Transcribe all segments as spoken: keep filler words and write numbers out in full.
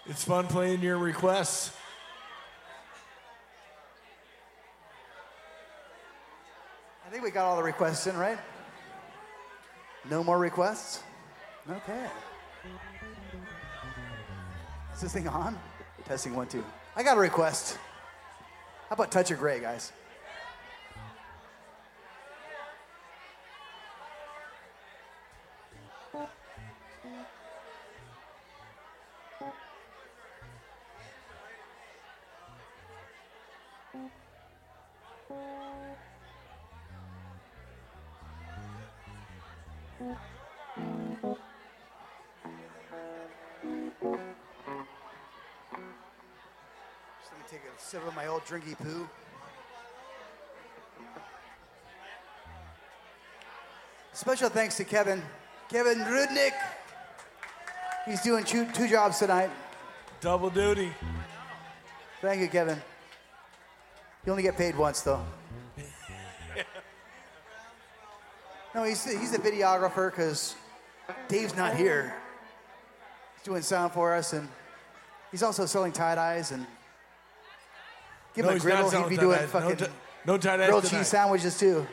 It's fun playing your requests. I think we got all the requests in, right? No more requests? Okay. Is this thing on? Testing one, two. I got a request. How about Touch of Grey, guys? Just let me take a sip of my old drinky poo. Special thanks to Kevin. Kevin Rudnick. He's doing two, two jobs tonight. Double duty. Thank you, Kevin. You only get paid once, though. No, he's, he's a videographer because Dave's not here. He's doing sound for us, and he's also selling tie-dyes, and give No, him a he's not griddle. He'd selling be doing tie-dyes. No fucking ti- no tie-dyes grilled tonight. cheese sandwiches, too.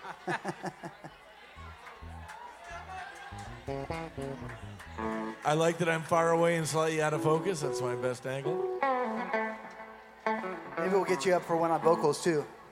I like that I'm far away and slightly out of focus. That's my best angle. Maybe we'll get you up for one on vocals, too.